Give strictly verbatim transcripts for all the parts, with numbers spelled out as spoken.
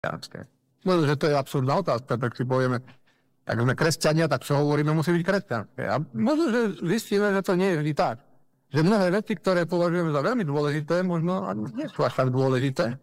No, že to je absurdná otázka, tak si povieme, ak sme kresťania, tak čo hovoríme, musí byť kresťanské. A možno, že zistíme, že to nie je vždy tak. Že mnohé veci, ktoré považujeme za veľmi dôležité, možno nie sú až tak dôležité.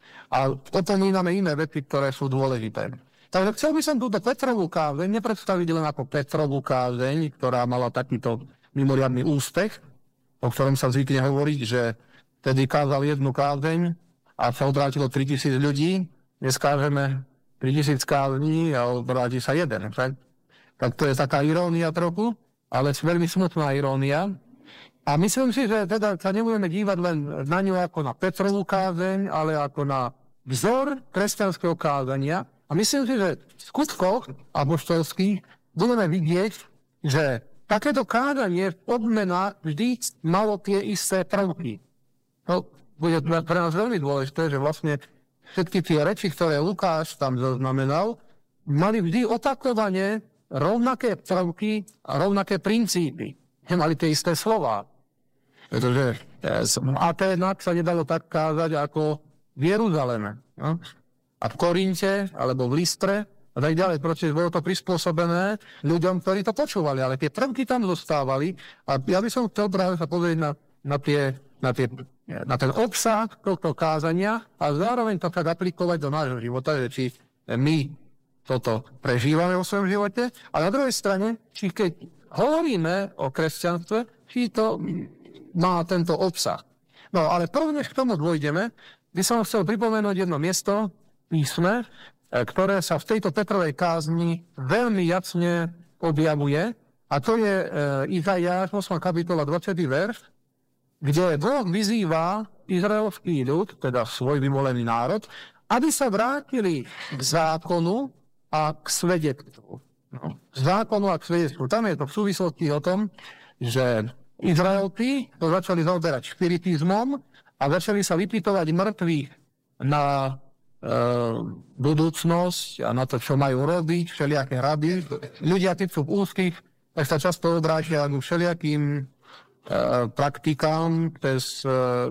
A opomíname iné veci, ktoré sú dôležité. Takže chcel by som túto Petrovú kázeň nepredstaviť len ako Petrovú kázeň, ktorá mala takýto mimoriadny úspech, o ktorom sa zvykne hovoriť, že tedy kázal jednu kázeň a sa obrátilo tritisíc ľudí. Dnes kážeme tritisíc kázní a obráti sa jeden. Tak? tak to je taká irónia trochu, ale veľmi smutná irónia. A myslím si, že teda sa nebudeme dívať len na ňu ako na Petrovú kázeň, ale ako na vzor kresťanského kázania. A myslím si, že v skutkoch apoštolských budeme vidieť, že takéto kázanie v odmena vždy malo tie isté prvky. To bude pre nás veľmi dôležité, že vlastne všetky tie reči, ktoré Lukáš tam zaznamenal, mali vždy opakovane rovnaké prvky a rovnaké princípy. Mali tie isté slová. Pretože v Aténach sa nedalo tak kázať ako v Jeruzaleme. No? A v Korinte, alebo v Listre, a tak ďalej. Proste bolo to prispôsobené ľuďom, ktorí to počúvali. Ale tie prvky tam zostávali. A ja by som chcel práve sa pozrieť na, na tie Na, tie, na ten obsah tohto kázania a zároveň to tak aplikovať do nášho života, že či my toto prežívame vo svojom živote a na druhej strane, či keď hovoríme o kresťanstve, či to má tento obsah. No ale prvne, než k tomu dôjdeme, by som chcel pripomenúť jedno miesto, písme, ktoré sa v tejto Petrovej kázni veľmi jasne objavuje a to je e, Izaiáš ôsma kapitola dvadsiaty verš, kde Boh vyzýva izraelský ľud, teda svoj vyvolený národ, aby sa vrátili k zákonu a k svedectvu. No, k zákonu a k svedectvu. Tam je to v súvislosti o tom, že Izraelci to začali zaoberať špiritizmom a začali sa vypytovať mŕtvych na e, budúcnosť a na to, čo majú robiť, všelijaké rady. Ľudia, keď sú v úzkých, tak sa často obrátia k všelijakým praktikám, cez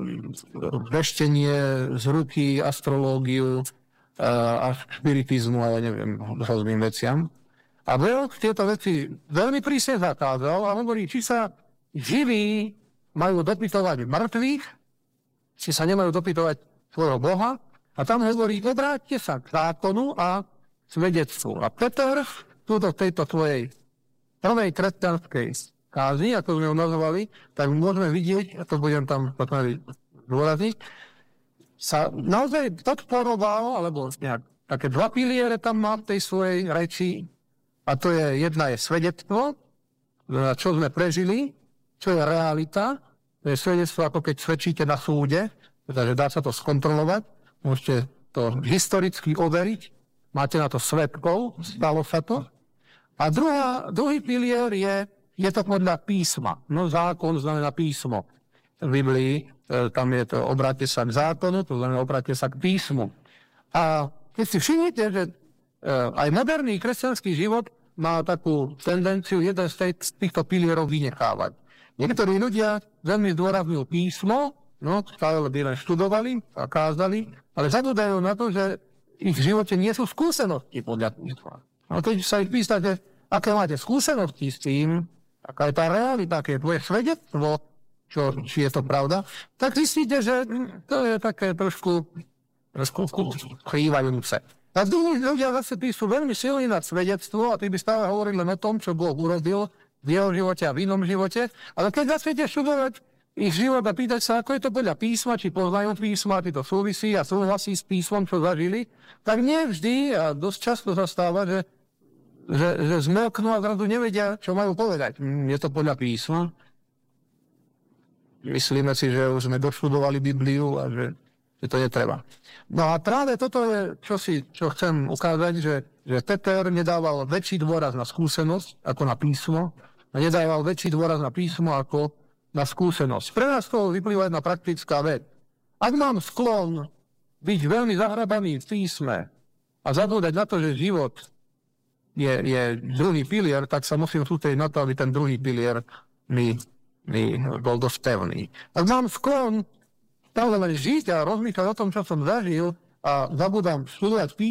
veštenie z ruky, astrológiu a špiritizmu, ale neviem, rôznym veciam. A Boh tieto veci veľmi prísne zakázal a hovorí, či sa živí majú dopytovať mŕtvych, či sa nemajú dopytovať svojho Boha. A tam hovorí, obráťte sa k zákonu a svedectvu. A Peter, túto tejto tvojej prvej kresťanskej kázni, ako sme ho nazvali, tak môžeme vidieť, a to budem tam zdôrazniť, sa naozaj podporoval, alebo nejak, také dva piliere tam má v tej svojej reči, a to je, jedna je svedectvo, čo sme prežili, čo je realita, to je svedectvo, ako keď svedčíte na súde, pretože dá sa to skontrolovať, môžete to historicky overiť, máte na to svedkov, stalo sa to. A druhá, druhý pilier je Je to podľa písma. No zákon znamená písmo. V Biblii tam je to obráťte sa k zákonu, to znamená obráťte sa k písmu. A keď si všimnete, že aj moderný kresťanský život má takú tendenciu jeden z, tej, z týchto pilierov vynechávať. Niektorí ľudia veľmi zdôrazňujú písmo, no, stále by len študovali a kázali, ale zabudajú na to, že ich v živote nie sú skúsenosti podľa písma. A keď sa ich pýtate, aké máte skúsenosti s tým, aká je tá realita, aké je tvoje svedectvo, čo, či je to pravda, tak zistíte, že to je také trošku, trošku krývajúce. A druhí ľudia zase tí sú veľmi silní na svedectvo a tí by stále hovorili len o tom, čo Boh urobil v jeho živote a v inom živote, ale keď začnete študovať ich život a pýtať sa, ako je to podľa písma, či poznajú písma, či to súvisí a súhlasí s písmom, čo zažili, tak nie vždy a dosť často sa stáva, že že, že zmlknú a zrazu nevedia, čo majú povedať. Je to podľa písma. Myslíme si, že už sme doštudovali Bibliu a že, že to netreba. No a práve toto je, čo, si, čo chcem ukázať, že, že Peter nedával väčší dôraz na skúsenosť ako na písmo a nedával väčší dôraz na písmo ako na skúsenosť. Pre nás to vyplýva jedna praktická vec. Ak mám sklon byť veľmi zahrabaný v písme a zabúdať na to, že život Je, je druhý pilier, tak sa musím sústrediť na to, aby ten druhý pilier mi, mi bol dosť pevný. Ak mám sklon stále len žiť a rozmýšľať o tom, čo som zažil a zabudám študovať